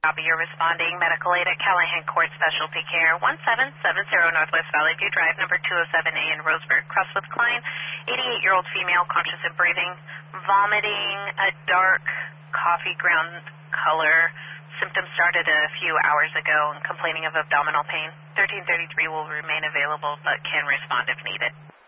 Copy, you're responding. Medical aid at Callahan Court Specialty Care, 1770 Northwest Valley View Drive, number 207A in Roseburg. Crosswith Klein, 88-year-old female, conscious and breathing, vomiting, a dark coffee ground color. Symptoms started a few hours ago and complaining of abdominal pain. 1333 will remain available but can respond if needed.